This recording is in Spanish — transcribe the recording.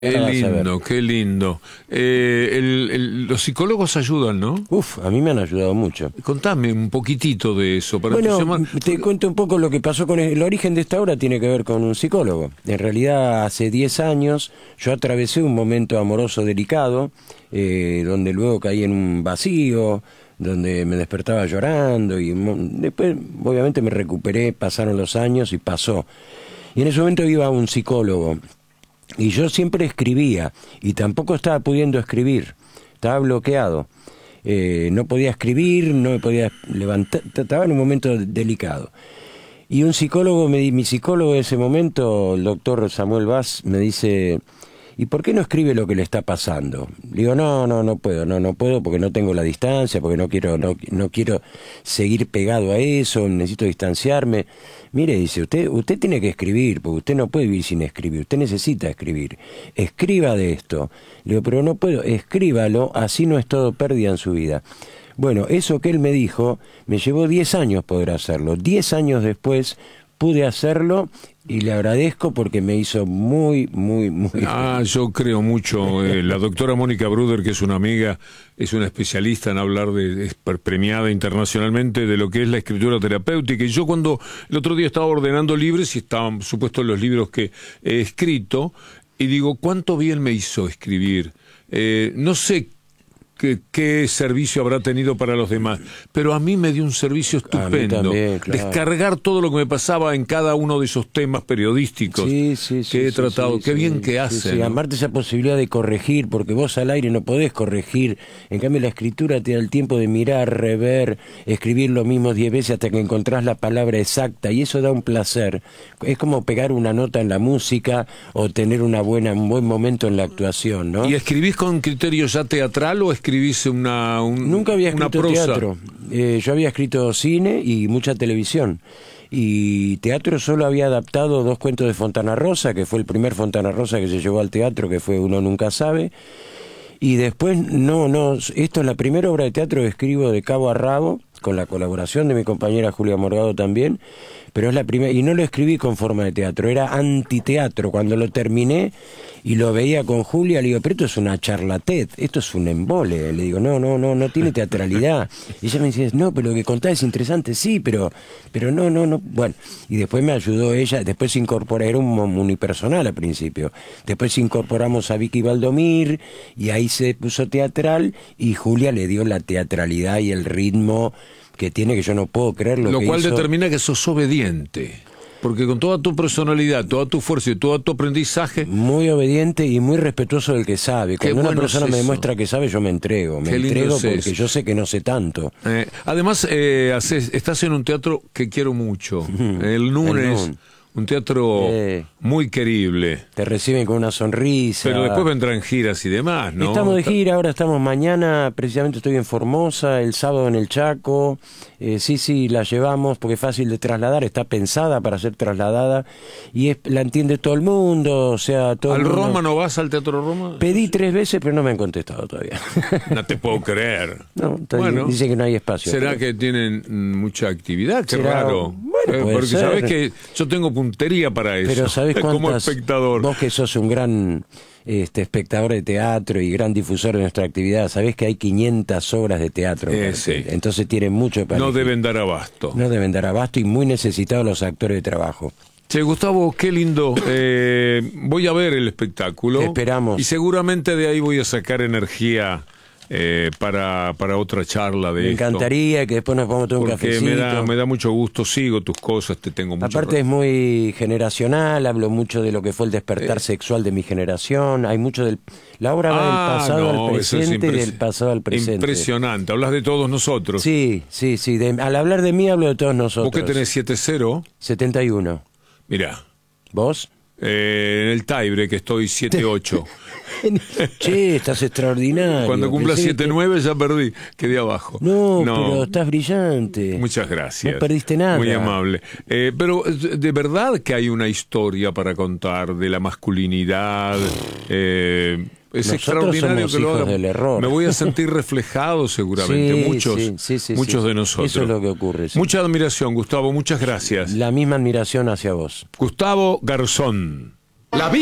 Qué lindo, qué lindo. Los psicólogos ayudan, ¿no? Uf, a mí me han ayudado mucho. Contame un poquitito de eso. Para Bueno, te cuento un poco lo que pasó con el origen de esta obra. Tiene que ver con un psicólogo. En realidad, hace 10 años yo atravesé un momento amoroso delicado, donde luego caí en un vacío, donde me despertaba llorando y después obviamente me recuperé, pasaron los años y pasó. Y en ese momento iba a un psicólogo. Y yo siempre escribía, y tampoco estaba pudiendo escribir, estaba bloqueado. No podía escribir, no me podía levantar, estaba en un momento delicado. Y un psicólogo, mi psicólogo en ese momento, el doctor Samuel Vaz, me dice, ¿y por qué no escribe lo que le está pasando? Le digo, no puedo porque no tengo la distancia, porque no quiero seguir pegado a eso, necesito distanciarme. Mire, dice, usted tiene que escribir, porque usted no puede vivir sin escribir, usted necesita escribir. Escriba de esto. Le digo, pero no puedo, escríbalo, así no es todo pérdida en su vida. Bueno, eso que él me dijo, me llevó 10 años poder hacerlo. 10 años después pude hacerlo y le agradezco porque me hizo muy yo creo mucho. La doctora Mónica Bruder, que es una amiga, es una especialista en hablar es premiada internacionalmente de lo que es la escritura terapéutica. Y yo cuando el otro día estaba ordenando libros y estaban supuestos los libros que he escrito, y digo, ¿cuánto bien me hizo escribir? No sé qué servicio habrá tenido para los demás, pero a mí me dio un servicio estupendo. También, claro. Descargar todo lo que me pasaba en cada uno de esos temas periodísticos que he tratado. Qué bien que hace. Sí, amarte esa posibilidad de corregir, porque vos al aire no podés corregir. En cambio la escritura te da el tiempo de mirar, rever, escribir lo mismo 10 veces hasta que encontrás la palabra exacta, y eso da un placer. Es como pegar una nota en la música o tener un buen momento en la actuación, ¿no? ¿Y escribís con criterio ya teatral o escribís Nunca había escrito teatro. Yo había escrito cine y mucha televisión. Y teatro solo había adaptado 2 cuentos de Fontana Rosa, que fue el primer Fontana Rosa que se llevó al teatro, que fue Uno Nunca Sabe. Y después, esto es la primera obra de teatro que escribo de cabo a rabo, con la colaboración de mi compañera Julia Morgado también, pero es la primera, y no lo escribí con forma de teatro, era antiteatro. Cuando lo terminé y lo veía con Julia, le digo, pero esto es una charlatez, esto es un embole. Le digo, no tiene teatralidad. Y ella me dice, no, pero lo que contás es interesante, sí, pero no. Bueno, y después me ayudó ella, después se incorporó, era un unipersonal al principio, después incorporamos a Vicky Valdomir, y ahí se puso teatral, y Julia le dio la teatralidad y el ritmo que tiene, que yo no puedo creer lo que cual hizo. Determina que sos obediente, porque con toda tu personalidad, toda tu fuerza y todo tu aprendizaje... Muy obediente y muy respetuoso del que sabe. Cuando una persona me demuestra que sabe, yo me entrego. Me entrego porque yo sé que no sé tanto. Además, estás en un teatro que quiero mucho. El NUN. Un teatro muy querible. Te reciben con una sonrisa. Pero después vendrán giras y demás, ¿no? Estamos de gira, ahora estamos mañana, precisamente estoy en Formosa, el sábado en el Chaco. Sí, la llevamos porque es fácil de trasladar, está pensada para ser trasladada y la entiende todo el mundo, o sea, todo el mundo. ¿Al Roma no vas al Teatro Roma? Pedí 3 veces, pero no me han contestado todavía. No te puedo creer. No, dice que no hay espacio. ¿Será que tienen mucha actividad? Qué raro. Bueno, porque ser. Sabés que yo tengo puntería para eso. Pero ¿sabés cuántas? Como espectador. Vos que sos un gran espectador de teatro y gran difusor de nuestra actividad, sabés que hay 500 obras de teatro. Sí. Entonces tienen mucho para No deben dar abasto. No deben dar abasto y muy necesitados los actores de trabajo. Che, Gustavo, qué lindo. Voy a ver el espectáculo. Te esperamos. Y seguramente de ahí voy a sacar energía para otra charla de esto. Me encantaría que después nos pongamos a tomar un cafecito. Porque me da mucho gusto, sigo tus cosas, te tengo mucho. Aparte es muy generacional, hablo mucho de lo que fue el despertar sexual de mi generación, hay mucho la obra va del pasado al presente y del pasado al presente. Impresionante, hablas de todos nosotros. Sí, al hablar de mí hablo de todos nosotros. ¿Vos que tenés 7-0? 71. Mirá. ¿Vos? En el Taibre, que estoy 7-8. Che, estás extraordinario. Cuando cumpla 7-9 ya perdí, quedé abajo. No, pero estás brillante. Muchas gracias. No perdiste nada. Muy amable. Pero de verdad que hay una historia para contar de la masculinidad. Es Nosotros extraordinario somos que lo hijos hagan. del error. Me voy a sentir reflejado seguramente. Muchos de nosotros. Eso es lo que ocurre. Sí. Mucha admiración, Gustavo. Muchas gracias. La misma admiración hacia vos. Gustavo Garzón.